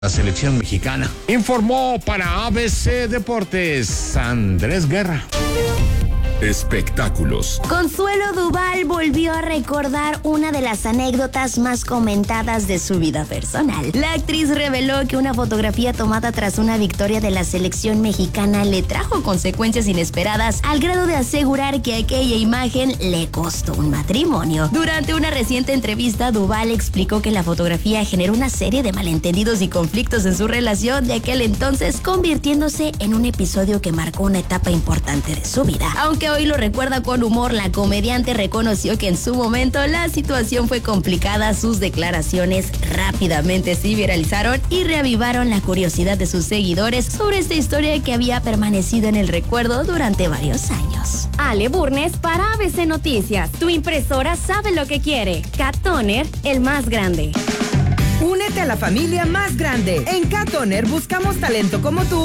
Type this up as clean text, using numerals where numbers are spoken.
La selección mexicana. Informó para ABC Deportes Andrés Guerra. Espectáculos. Consuelo Duval volvió a recordar una de las anécdotas más comentadas de su vida personal. La actriz reveló que una fotografía tomada tras una victoria de la selección mexicana le trajo consecuencias inesperadas al grado de asegurar que aquella imagen le costó un matrimonio. Durante una reciente entrevista, Duval explicó que la fotografía generó una serie de malentendidos y conflictos en su relación de aquel entonces, convirtiéndose en un episodio que marcó una etapa importante de su vida. Aunque hoy lo recuerda con humor, la comediante reconoció que en su momento la situación fue complicada. Sus declaraciones rápidamente se viralizaron y reavivaron la curiosidad de sus seguidores sobre esta historia que había permanecido en el recuerdo durante varios años. Ale Burnes para ABC Noticias. Tu impresora sabe lo que quiere. Cat Toner, el más grande. Únete a la familia más grande. En Cat Toner buscamos talento como tú